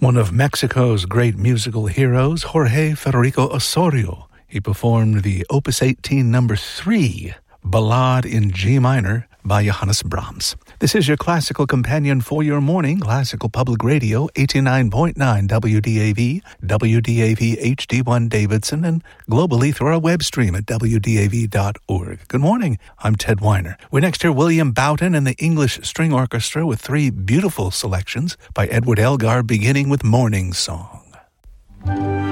One of Mexico's great musical heroes, Jorge Federico Osorio. He performed the Opus 18 number 3, Ballade in G minor by Johannes Brahms. This is your classical companion for your morning, Classical Public Radio, 89.9 WDAV, WDAV HD1 Davidson, and globally through our web stream at WDAV.org. Good morning, I'm Ted Weiner. We next hear William Boughton and the English String Orchestra with 3 beautiful selections by Edward Elgar, beginning with Morning Song.